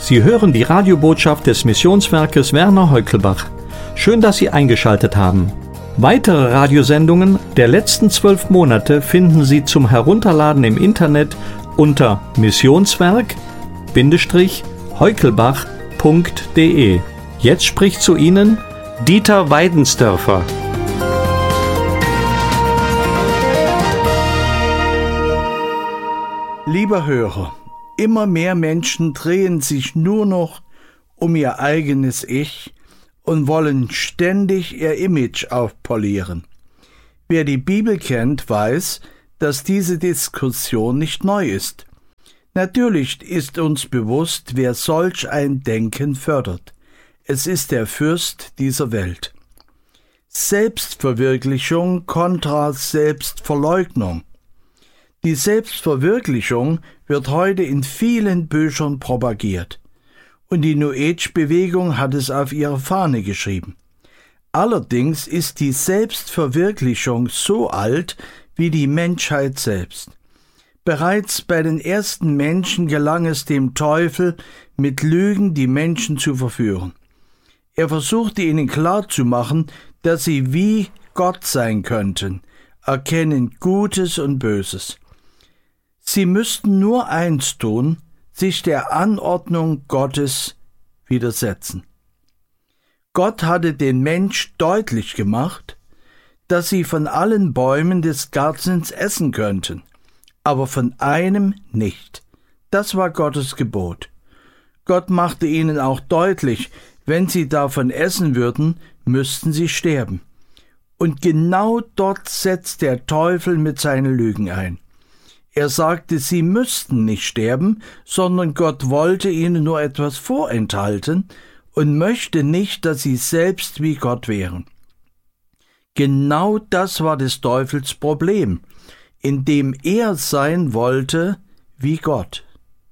Sie hören die Radiobotschaft des Missionswerkes Werner Heukelbach. Schön, dass Sie eingeschaltet haben. Weitere Radiosendungen der letzten 12 Monate finden Sie zum Herunterladen im Internet unter missionswerk-heukelbach.de. Jetzt spricht zu Ihnen Dieter Weidensdörfer. Lieber Hörer, immer mehr Menschen drehen sich nur noch um ihr eigenes Ich und wollen ständig ihr Image aufpolieren. Wer die Bibel kennt, weiß, dass diese Diskussion nicht neu ist. Natürlich ist uns bewusst, wer solch ein Denken fördert. Es ist der Fürst dieser Welt. Selbstverwirklichung kontra Selbstverleugnung. Die Selbstverwirklichung wird heute in vielen Büchern propagiert. Und die New Age-Bewegung hat es auf ihre Fahne geschrieben. Allerdings ist die Selbstverwirklichung so alt wie die Menschheit selbst. Bereits bei den ersten Menschen gelang es dem Teufel, mit Lügen die Menschen zu verführen. Er versuchte ihnen klarzumachen, dass sie wie Gott sein könnten, erkennen Gutes und Böses. Sie müssten nur eins tun, sich der Anordnung Gottes widersetzen. Gott hatte den Mensch deutlich gemacht, dass sie von allen Bäumen des Gartens essen könnten, aber von einem nicht. Das war Gottes Gebot. Gott machte ihnen auch deutlich, wenn sie davon essen würden, müssten sie sterben. Und genau dort setzt der Teufel mit seinen Lügen ein. Er sagte, sie müssten nicht sterben, sondern Gott wollte ihnen nur etwas vorenthalten und möchte nicht, dass sie selbst wie Gott wären. Genau das war des Teufels Problem, indem er sein wollte wie Gott.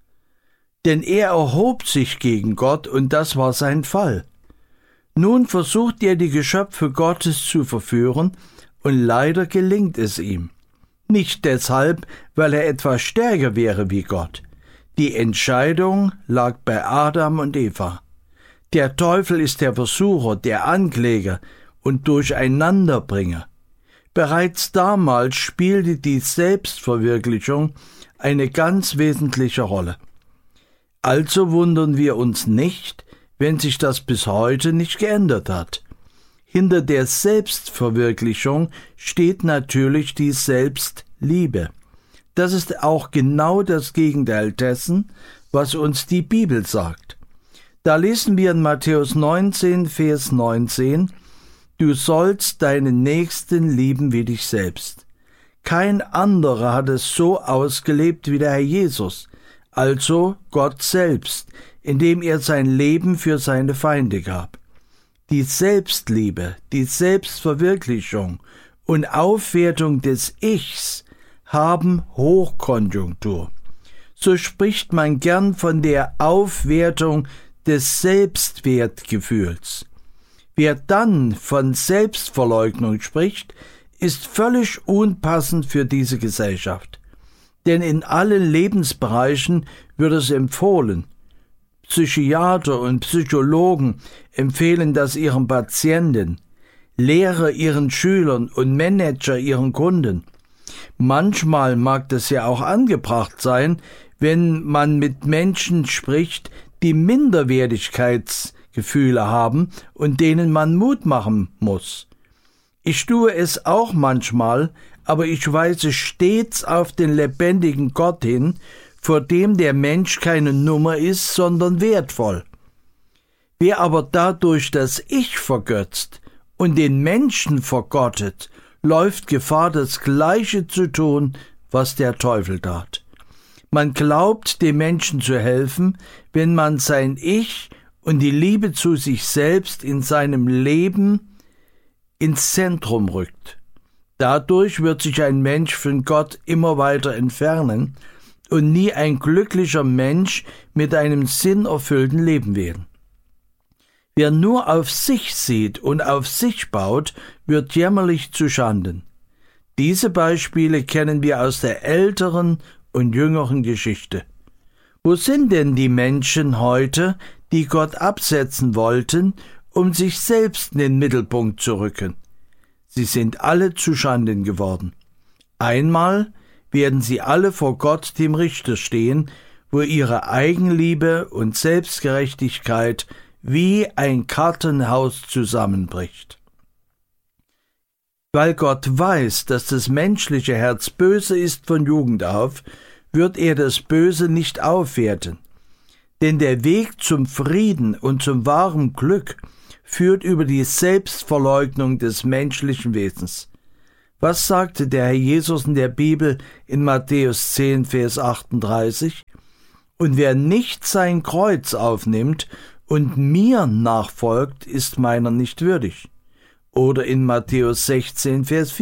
Denn er erhob sich gegen Gott und das war sein Fall. Nun versucht er, die Geschöpfe Gottes zu verführen und leider gelingt es ihm. Nicht deshalb, weil er etwas stärker wäre wie Gott. Die Entscheidung lag bei Adam und Eva. Der Teufel ist der Versucher, der Ankläger und Durcheinanderbringer. Bereits damals spielte die Selbstverwirklichung eine ganz wesentliche Rolle. Also wundern wir uns nicht, wenn sich das bis heute nicht geändert hat. Hinter der Selbstverwirklichung steht natürlich die Selbstliebe. Das ist auch genau das Gegenteil dessen, was uns die Bibel sagt. Da lesen wir in Matthäus 19, Vers 19, »Du sollst deinen Nächsten lieben wie dich selbst.« Kein anderer hat es so ausgelebt wie der Herr Jesus, also Gott selbst, indem er sein Leben für seine Feinde gab. Die Selbstliebe, die Selbstverwirklichung und Aufwertung des Ichs haben Hochkonjunktur. So spricht man gern von der Aufwertung des Selbstwertgefühls. Wer dann von Selbstverleugnung spricht, ist völlig unpassend für diese Gesellschaft. Denn in allen Lebensbereichen wird es empfohlen. Psychiater und Psychologen empfehlen das ihren Patienten, Lehrer ihren Schülern und Manager ihren Kunden. Manchmal mag das ja auch angebracht sein, wenn man mit Menschen spricht, die Minderwertigkeitsgefühle haben und denen man Mut machen muss. Ich tue es auch manchmal, aber ich weise stets auf den lebendigen Gott hin, vor dem der Mensch keine Nummer ist, sondern wertvoll. Wer aber dadurch das Ich vergötzt und den Menschen vergottet, läuft Gefahr, das Gleiche zu tun, was der Teufel tat. Man glaubt, dem Menschen zu helfen, wenn man sein Ich und die Liebe zu sich selbst in seinem Leben ins Zentrum rückt. Dadurch wird sich ein Mensch von Gott immer weiter entfernen und nie ein glücklicher Mensch mit einem sinnerfüllten Leben werden. Wer nur auf sich sieht und auf sich baut, wird jämmerlich zuschanden. Diese Beispiele kennen wir aus der älteren und jüngeren Geschichte. Wo sind denn die Menschen heute, die Gott absetzen wollten, um sich selbst in den Mittelpunkt zu rücken? Sie sind alle zuschanden geworden. Einmal werden sie alle vor Gott dem Richter stehen, wo ihre Eigenliebe und Selbstgerechtigkeit wie ein Kartenhaus zusammenbricht. Weil Gott weiß, dass das menschliche Herz böse ist von Jugend auf, wird er das Böse nicht aufwerten. Denn der Weg zum Frieden und zum wahren Glück führt über die Selbstverleugnung des menschlichen Wesens. Was sagte der Herr Jesus in der Bibel in Matthäus 10, Vers 38? Und wer nicht sein Kreuz aufnimmt und mir nachfolgt, ist meiner nicht würdig. Oder in Matthäus 16, Vers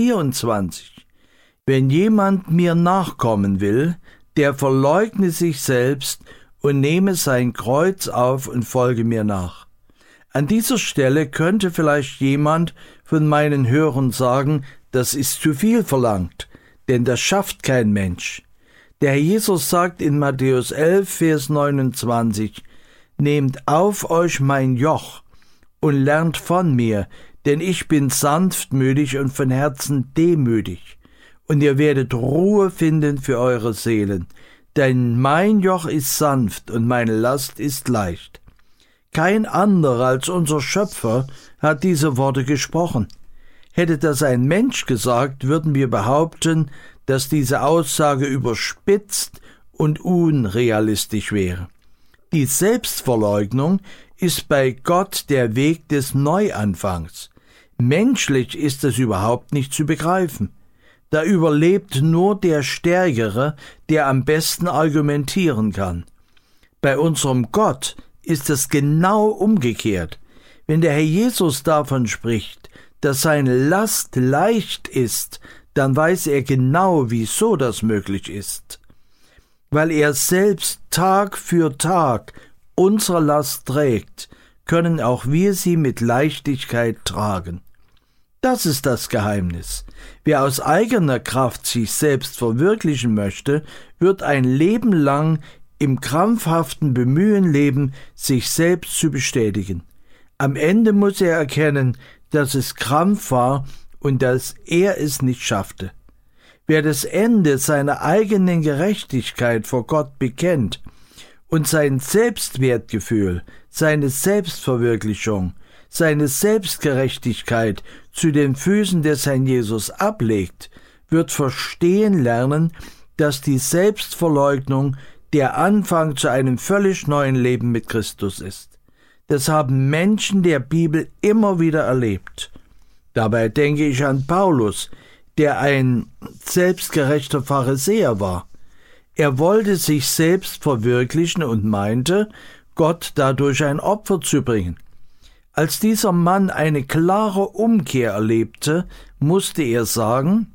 24. Wenn jemand mir nachkommen will, der verleugne sich selbst und nehme sein Kreuz auf und folge mir nach. An dieser Stelle könnte vielleicht jemand von meinen Hörern sagen, das ist zu viel verlangt, denn das schafft kein Mensch. Der Herr Jesus sagt in Matthäus 11, Vers 29, Nehmt auf euch mein Joch und lernt von mir, denn ich bin sanftmütig und von Herzen demütig, und ihr werdet Ruhe finden für eure Seelen, denn mein Joch ist sanft und meine Last ist leicht. Kein anderer als unser Schöpfer hat diese Worte gesprochen. Hätte das ein Mensch gesagt, würden wir behaupten, dass diese Aussage überspitzt und unrealistisch wäre. Die Selbstverleugnung ist bei Gott der Weg des Neuanfangs. Menschlich ist es überhaupt nicht zu begreifen. Da überlebt nur der Stärkere, der am besten argumentieren kann. Bei unserem Gott ist es genau umgekehrt. Wenn der Herr Jesus davon spricht, dass seine Last leicht ist, dann weiß er genau, wieso das möglich ist. Weil er selbst Tag für Tag unsere Last trägt, können auch wir sie mit Leichtigkeit tragen. Das ist das Geheimnis. Wer aus eigener Kraft sich selbst verwirklichen möchte, wird ein Leben lang im krampfhaften Bemühen leben, sich selbst zu bestätigen. Am Ende muss er erkennen, dass es Krampf war und dass er es nicht schaffte. Wer das Ende seiner eigenen Gerechtigkeit vor Gott bekennt und sein Selbstwertgefühl, seine Selbstverwirklichung, seine Selbstgerechtigkeit zu den Füßen des Herrn Jesus ablegt, wird verstehen lernen, dass die Selbstverleugnung der Anfang zu einem völlig neuen Leben mit Christus ist. Das haben Menschen der Bibel immer wieder erlebt. Dabei denke ich an Paulus, der ein selbstgerechter Pharisäer war. Er wollte sich selbst verwirklichen und meinte, Gott dadurch ein Opfer zu bringen. Als dieser Mann eine klare Umkehr erlebte, musste er sagen,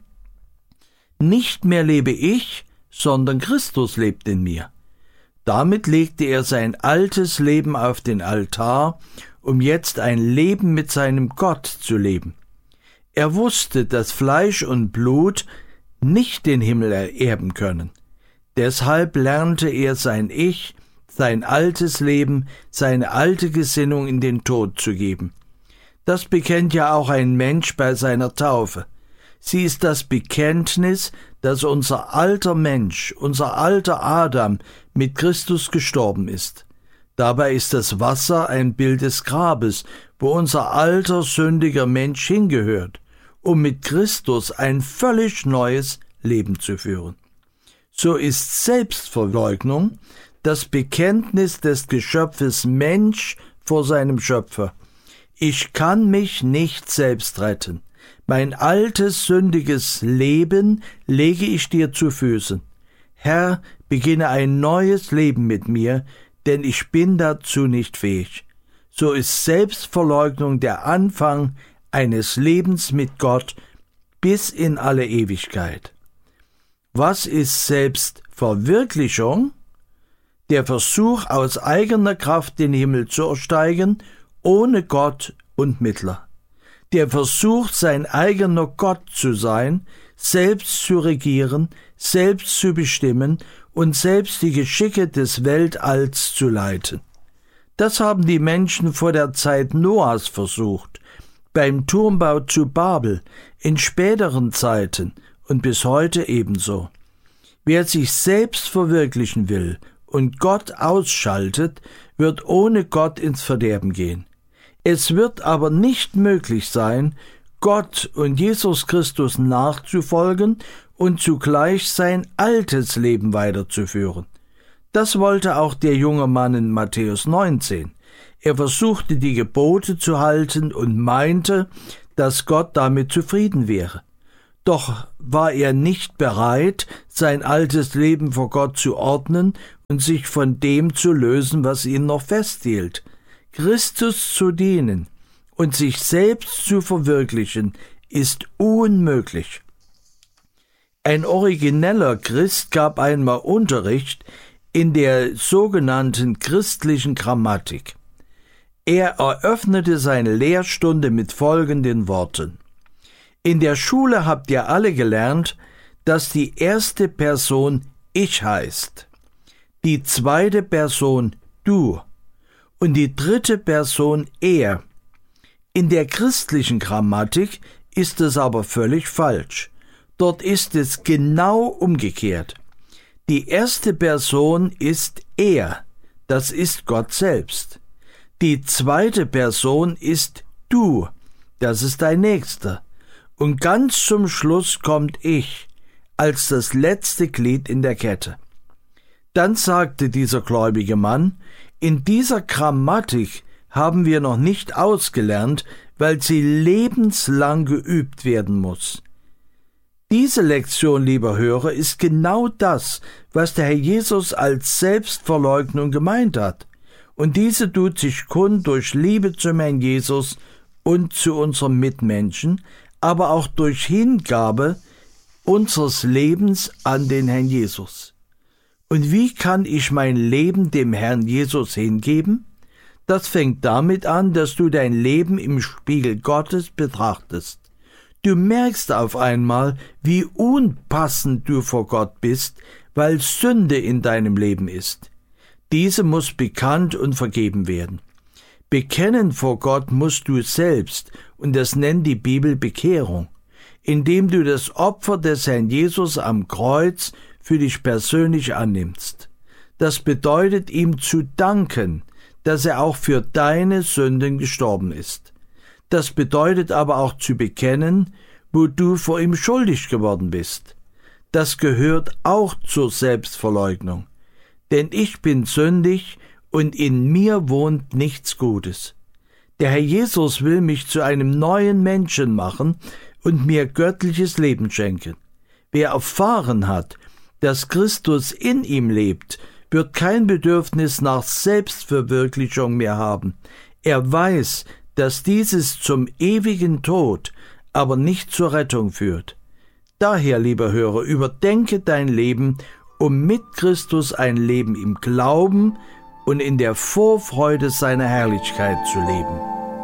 nicht mehr lebe ich, sondern Christus lebt in mir. Damit legte er sein altes Leben auf den Altar, um jetzt ein Leben mit seinem Gott zu leben. Er wusste, dass Fleisch und Blut nicht den Himmel ererben können. Deshalb lernte er sein Ich, sein altes Leben, seine alte Gesinnung in den Tod zu geben. Das bekennt ja auch ein Mensch bei seiner Taufe. Sie ist das Bekenntnis, dass unser alter Mensch, unser alter Adam mit Christus gestorben ist. Dabei ist das Wasser ein Bild des Grabes, wo unser alter, sündiger Mensch hingehört, um mit Christus ein völlig neues Leben zu führen. So ist Selbstverleugnung das Bekenntnis des Geschöpfes Mensch vor seinem Schöpfer. Ich kann mich nicht selbst retten. Mein altes, sündiges Leben lege ich dir zu Füßen. Herr, beginne ein neues Leben mit mir, denn ich bin dazu nicht fähig. So ist Selbstverleugnung der Anfang eines Lebens mit Gott bis in alle Ewigkeit. Was ist Selbstverwirklichung? Der Versuch, aus eigener Kraft den Himmel zu ersteigen, ohne Gott und Mittler. Der Versuch, sein eigener Gott zu sein, selbst zu regieren, selbst zu bestimmen und selbst die Geschicke des Weltalls zu leiten. Das haben die Menschen vor der Zeit Noahs versucht, beim Turmbau zu Babel, in späteren Zeiten und bis heute ebenso. Wer sich selbst verwirklichen will und Gott ausschaltet, wird ohne Gott ins Verderben gehen. Es wird aber nicht möglich sein, Gott und Jesus Christus nachzufolgen und zugleich sein altes Leben weiterzuführen. Das wollte auch der junge Mann in Matthäus 19. Er versuchte, die Gebote zu halten und meinte, dass Gott damit zufrieden wäre. Doch war er nicht bereit, sein altes Leben vor Gott zu ordnen und sich von dem zu lösen, was ihn noch festhielt. Christus zu dienen und sich selbst zu verwirklichen, ist unmöglich. Ein origineller Christ gab einmal Unterricht in der sogenannten christlichen Grammatik. Er eröffnete seine Lehrstunde mit folgenden Worten: In der Schule habt ihr alle gelernt, dass die erste Person ich heißt, die zweite Person du und die dritte Person er. In der christlichen Grammatik ist es aber völlig falsch. Dort ist es genau umgekehrt. Die erste Person ist er, das ist Gott selbst. Die zweite Person ist du, das ist dein Nächster. Und ganz zum Schluss kommt ich, als das letzte Glied in der Kette. Dann sagte dieser gläubige Mann, in dieser Grammatik haben wir noch nicht ausgelernt, weil sie lebenslang geübt werden muss. Diese Lektion, lieber Hörer, ist genau das, was der Herr Jesus als Selbstverleugnung gemeint hat. Und diese tut sich kund durch Liebe zum Herrn Jesus und zu unseren Mitmenschen, aber auch durch Hingabe unseres Lebens an den Herrn Jesus. Und wie kann ich mein Leben dem Herrn Jesus hingeben? Das fängt damit an, dass du dein Leben im Spiegel Gottes betrachtest. Du merkst auf einmal, wie unpassend du vor Gott bist, weil Sünde in deinem Leben ist. Diese muss bekannt und vergeben werden. Bekennen vor Gott musst du selbst, und das nennt die Bibel Bekehrung, indem du das Opfer des Herrn Jesus am Kreuz für dich persönlich annimmst. Das bedeutet, ihm zu danken, dass er auch für deine Sünden gestorben ist. Das bedeutet aber auch zu bekennen, wo du vor ihm schuldig geworden bist. Das gehört auch zur Selbstverleugnung. Denn ich bin sündig und in mir wohnt nichts Gutes. Der Herr Jesus will mich zu einem neuen Menschen machen und mir göttliches Leben schenken. Wer erfahren hat, dass Christus in ihm lebt, wird kein Bedürfnis nach Selbstverwirklichung mehr haben. Er weiß, dass dieses zum ewigen Tod, aber nicht zur Rettung führt. Daher, lieber Hörer, überdenke dein Leben, um mit Christus ein Leben im Glauben und in der Vorfreude seiner Herrlichkeit zu leben.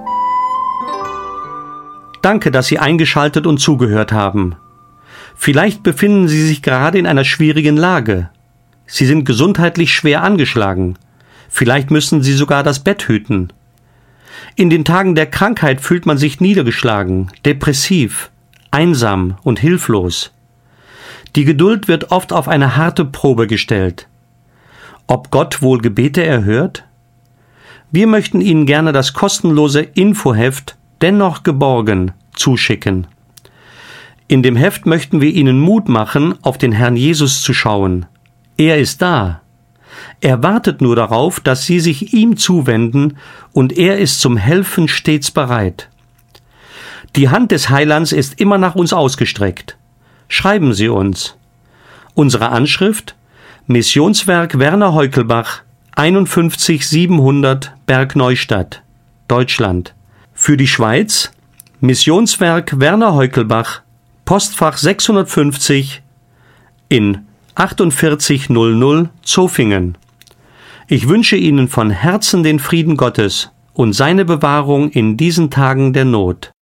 Danke, dass Sie eingeschaltet und zugehört haben. Vielleicht befinden Sie sich gerade in einer schwierigen Lage. Sie sind gesundheitlich schwer angeschlagen. Vielleicht müssen Sie sogar das Bett hüten. In den Tagen der Krankheit fühlt man sich niedergeschlagen, depressiv, einsam und hilflos. Die Geduld wird oft auf eine harte Probe gestellt. Ob Gott wohl Gebete erhört? Wir möchten Ihnen gerne das kostenlose Infoheft Dennoch geborgen zuschicken. In dem Heft möchten wir Ihnen Mut machen, auf den Herrn Jesus zu schauen. Er ist da. Er wartet nur darauf, dass Sie sich ihm zuwenden, und er ist zum Helfen stets bereit. Die Hand des Heilands ist immer nach uns ausgestreckt. Schreiben Sie uns. Unsere Anschrift: Missionswerk Werner Heukelbach, 51700 Bergneustadt, Deutschland. Für die Schweiz: Missionswerk Werner Heukelbach, Postfach 650 in 4800 Zofingen. Ich wünsche Ihnen von Herzen den Frieden Gottes und seine Bewahrung in diesen Tagen der Not.